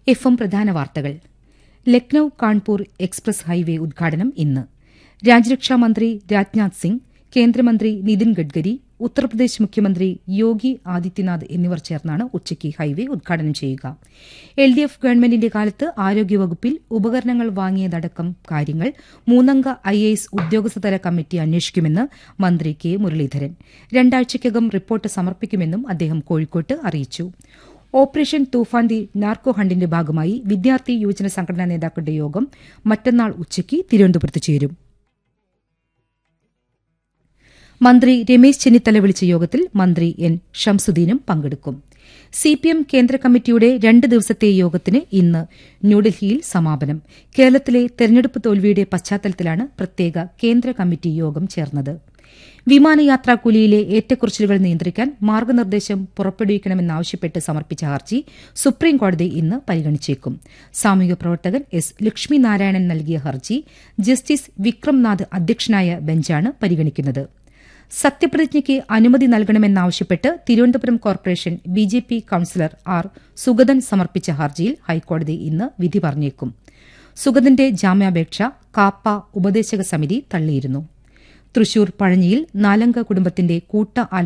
F പ്രധാന വാർത്തകൾ. Lucknow Kanpur express highway ഉദ്ഘാടനം ഇന്ന്. രാജ്യരക്ഷാമന്ത്രി രാജ്നാഥ് സിംഗ്, കേന്ദ്രമന്ത്രി നിതിൻ ഗഡ്കരി, ഉത്തർപ്രദേശ് മുഖ്യമന്ത്രി യോഗി ആദിത്യനാഥ് എന്നിവർ ചേർന്നാണ് ഉച്ചയ്ക്ക് ഹൈവേ ഉദ്ഘാടനം ചെയ്യുക. എൽഡിഎഫ് ഗവൺമെന്റിന്റെ കാലത്ത് ആരോഗ്യവകുപ്പിൽ ഉപകരണങ്ങൾ വാങ്ങിയതടക്കം കാര്യങ്ങൾ 3-അംഗ IAS ഉദ്യോഗസ്ഥതല കമ്മിറ്റി അന്വേഷിക്കുമെന്ന് മന്ത്രി കെ മുരളീധരൻ. 2 ആഴ്ചയ്ക്കകം റിപ്പോർട്ട് സമർപ്പിക്കുമെന്നും അദ്ദേഹം കോഴിക്കോട്ട് അറിയിച്ചു. ഓപ്പറേഷൻ തൂഫാൻ ദി നാർക്കോ ഹണ്ടിന്റെ ഭാഗമായി വിദ്യാർത്ഥി യുവജന സംഘടനാ നേതാക്കളുടെ യോഗം മറ്റന്നാൾ ഉച്ചയ്ക്ക് തിരുവനന്തപുരത്ത് ചേരും. മന്ത്രി രമേശ് ചെന്നിത്തല വിളിച്ച യോഗത്തിൽ മന്ത്രി എൻ ഷംസുദ്ദീനും പങ്കെടുക്കും. CPM കേന്ദ്ര കമ്മിറ്റിയുടെ 2 ദിവസത്തെ യോഗത്തിന് ഇന്ന് ന്യൂഡൽഹിയിൽ സമാപനം. കേരളത്തിലെ തെരഞ്ഞെടുപ്പ് തോൽവിയുടെ പശ്ചാത്തലത്തിലാണ് പ്രത്യേക കേന്ദ്ര കമ്മിറ്റി യോഗം ചേർന്നത്. വിമാനയാത്രാക്കൂലിയിലെ ഏറ്റക്കുറച്ചിലുകൾ നിയന്ത്രിക്കാൻ മാർഗ്ഗനിർദ്ദേശം പുറപ്പെടുവിക്കണമെന്നാവശ്യപ്പെട്ട് സമർപ്പിച്ച ഹർജി സുപ്രീംകോടതി ഇന്ന് പരിഗണിച്ചേക്കും. സാമൂഹിക പ്രവർത്തകൻ S. ലക്ഷ്മിനാരായണൻ നൽകിയ ഹർജി ജസ്റ്റിസ് വിക്രംനാഥ് അധ്യക്ഷനായ ബെഞ്ചാണ് പരിഗണിക്കുന്നത്. സത്യപ്രതിജ്ഞയ്ക്ക് അനുമതി നൽകണമെന്നാവശ്യപ്പെട്ട് Thiruvananthapuram corporation BJP councillor R. Sugathan സമർപ്പിച്ച ഹർജിയിൽ ഹൈക്കോടതി ഇന്ന് വിധി പറഞ്ഞേക്കും. സുഗതന്റെ ജാമ്യാപേക്ഷ കാപ്പ ഉപദേശക സമിതി തള്ളിയിരുന്നു. തൃശൂർ പഴഞ്ഞിയിൽ 4-അംഗ കുടുംബത്തിന്റെ കൂട്ട